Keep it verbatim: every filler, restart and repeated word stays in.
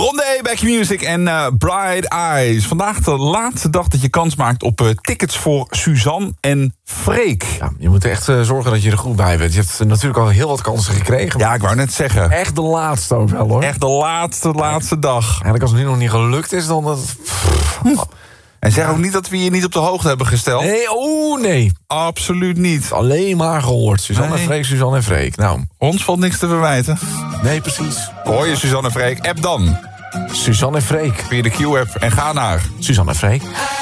Rondé, Back Music en uh, Bright Eyes. Vandaag de laatste dag dat je kans maakt op uh, tickets voor Suzanne en Freek. Ja, je moet echt uh, zorgen dat je er goed bij bent. Je hebt uh, natuurlijk al heel wat kansen gekregen. Ja, ik wou net zeggen. Echt de laatste ook wel, hoor. Echt de laatste, laatste dag. Eigenlijk als het nu nog niet gelukt is, dan... Dat... En zeg ook niet dat we je niet op de hoogte hebben gesteld. Nee, oh nee. Absoluut niet. Alleen maar gehoord. Suzanne Nee. en Freek, Suzanne en Freek. Nou, Ons valt niks te verwijten. nee, precies. Hoor je Suzanne en Freek? App dan Suzanne en Freek. via de Q-app en ga naar Suzanne en Freek.